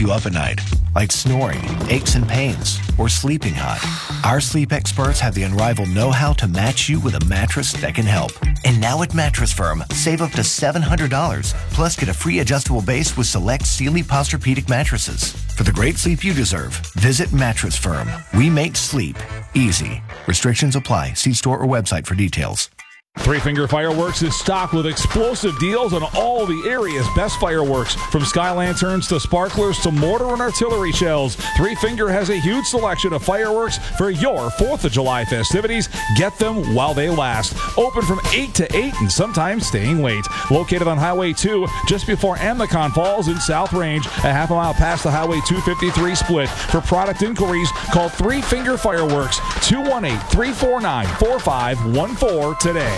you up at night, like snoring, aches and pains, or sleeping hot. Our sleep experts have the unrivaled know-how to match you with a mattress that can help. And now at Mattress Firm, save up to $700, plus get a free adjustable base with select Sealy Posturepedic mattresses. For the great sleep you deserve, visit Mattress Firm. We make sleep easy. Restrictions apply. See store or website for details. Three Finger Fireworks is stocked with explosive deals on all the area's best fireworks. From sky lanterns to sparklers to mortar and artillery shells, Three Finger has a huge selection of fireworks for your 4th of July festivities. Get them while they last. Open from 8 to 8 and sometimes staying late. Located on Highway 2, just before Amicon Falls in South Range, a half a mile past the Highway 253 split. For product inquiries, call Three Finger Fireworks, 218-349-4514 today.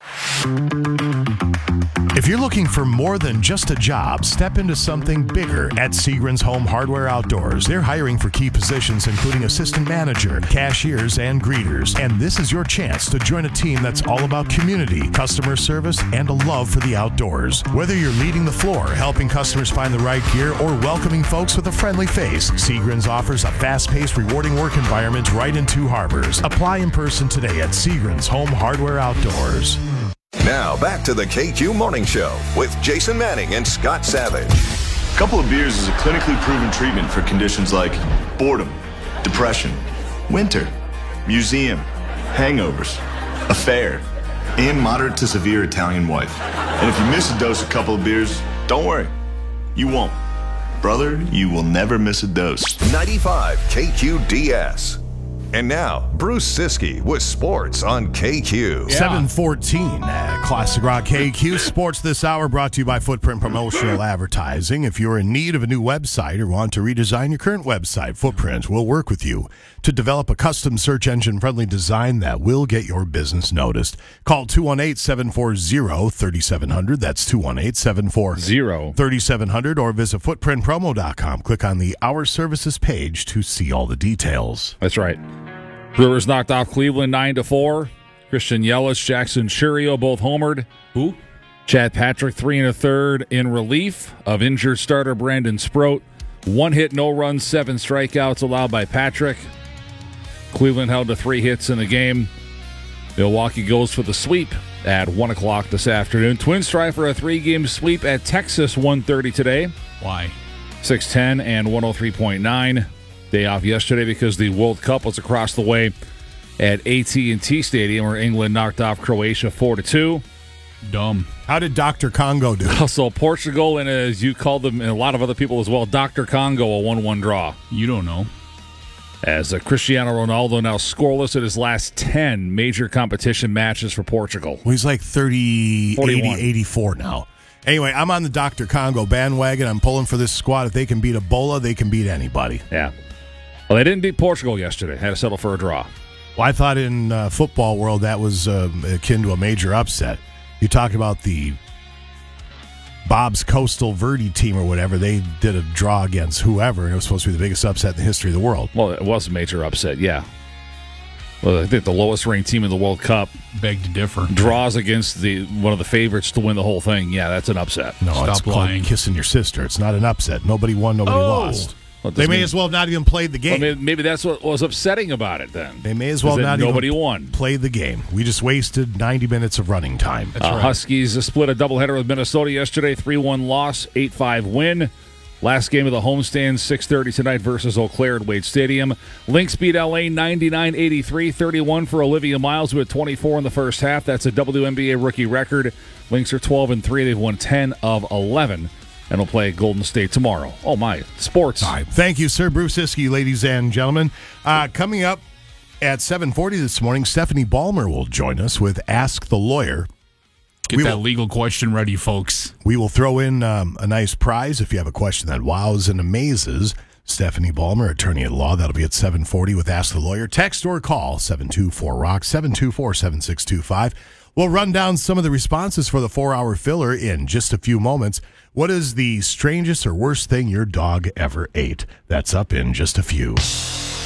If you're looking for more than just a job, step into something bigger at Seagram's Home Hardware Outdoors. They're hiring for key positions including assistant manager, cashiers, and greeters. And this is your chance to join a team that's all about community, customer service, and a love for the outdoors. Whether you're leading the floor, helping customers find the right gear, or welcoming folks with a friendly face, Seagram's offers a fast-paced, rewarding work environment right in Two Harbors. Apply in person today at Seagram's Home Hardware Outdoors. Now, back to the KQ Morning Show with Jason Manning and Scott Savage. A couple of beers is a clinically proven treatment for conditions like boredom, depression, winter, museum, hangovers, affair, and moderate to severe Italian wife. And if you miss a dose a couple of beers, don't worry. You won't. Brother, you will never miss a dose. 95 KQDS. And now, Bruce Siskey with sports on KQ. 7:14 at Classic Rock KQ. Sports this hour brought to you by Footprint Promotional Advertising. If you're in need of a new website or want to redesign your current website, Footprint will work with you to develop a custom search engine-friendly design that will get your business noticed. Call 218-740-3700. That's 218-740-3700 or visit footprintpromo.com. Click on the Our Services page to see all the details. That's right. Brewers knocked off Cleveland 9-4. Christian Yelich, Jackson Chourio both homered. Who? Chad Patrick 3 1/3 in relief of injured starter Brandon Sproat. 1 hit, no runs, 7 strikeouts allowed by Patrick. Cleveland held to 3 hits in the game. Milwaukee goes for the sweep at 1 o'clock this afternoon. Twins try for a 3-game sweep at Texas 1:30 today. Why? 610 and 103.9. Day off yesterday because the World Cup was across the way at AT&T Stadium, where England knocked off Croatia 4-2. Dumb. How did Dr. Congo do? Also, Portugal, and as you called them, and a lot of other people as well, Dr. Congo, a 1-1 draw. You don't know. As Cristiano Ronaldo now scoreless at his last 10 major competition matches for Portugal. Well, he's like 30, 80, 84 now. Anyway, I'm on the Dr. Congo bandwagon. I'm pulling for this squad. If they can beat Ebola, they can beat anybody. Yeah. Well, they didn't beat Portugal yesterday. Had to settle for a draw. Well, I thought in football world that was akin to a major upset. You talked about the Bob's Coastal Verde team or whatever. They did a draw against whoever, and it was supposed to be the biggest upset in the history of the world. Well, it was a major upset, yeah. Well, I think the lowest-ranked team in the World Cup Beg to differ. draws against one of the favorites to win the whole thing. Yeah, that's an upset. No, Stop it's lying. called kissing your sister. It's not an upset. Nobody won, nobody lost. Well, They may as well have not even played the game. Well, maybe that's what was upsetting about it then. They may as well not nobody even won. play the game. We just wasted 90 minutes of running time. That's right. Huskies split a doubleheader with Minnesota yesterday, 3-1 loss, 8-5 win. Last game of the homestand, 6:30 tonight versus Eau Claire at Wade Stadium. Lynx beat LA 99-83, 31 for Olivia Miles, who had 24 in the first half. That's a WNBA rookie record. Lynx are 12-3. They've won 10 of 11. And will play Golden State tomorrow. Oh, my. Sports. All right. Thank you, sir. Bruce Siskey, ladies and gentlemen. Coming up at 7:40 this morning, Stephanie Ballmer will join us with Ask the Lawyer. Get that legal question ready, folks. We will throw in a nice prize if you have a question that wows and amazes. Stephanie Ballmer, attorney at law. That'll be at 7:40 with Ask the Lawyer. Text or call 724-ROCK, 724-7625. We'll run down some of the responses for the 4-hour filler in just a few moments. What is the strangest or worst thing your dog ever ate? That's up in just a few.